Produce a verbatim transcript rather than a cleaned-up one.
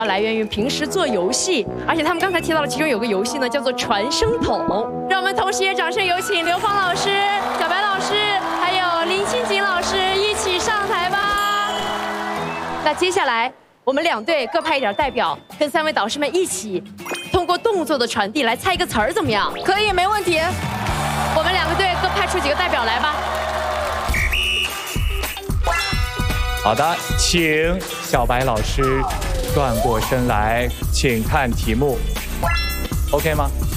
来源于平时做游戏，而且他们刚才提到了其中有个游戏呢，叫做传声筒。让我们同时也掌声有请刘芳老师、小白老师，还有林欣锦老师一起上台吧。那接下来我们两队各派一点代表，跟三位导师们一起通过动作的传递来猜一个词儿，怎么样？可以，没问题。我们两个队各派出几个代表来吧。 好的，请小白老师转过身来，请看题目 ，OK 吗？